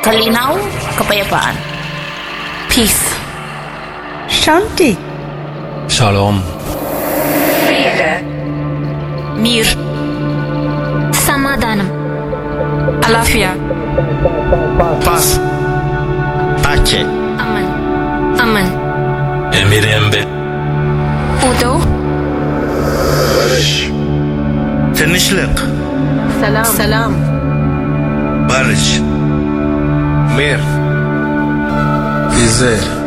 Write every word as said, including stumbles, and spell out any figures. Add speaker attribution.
Speaker 1: Kalinaw, kapayapaan. Peace.
Speaker 2: Shanti.
Speaker 3: Shalom.
Speaker 1: Mir.
Speaker 4: Samadanam.
Speaker 1: Alafia.
Speaker 5: Paz. Pace.
Speaker 4: Aman. Aman.
Speaker 3: Emirembe.
Speaker 4: Udo.
Speaker 5: Barış. Tinchlik.
Speaker 1: Salam. Salam.
Speaker 5: Barış. Mir.
Speaker 3: İzzet.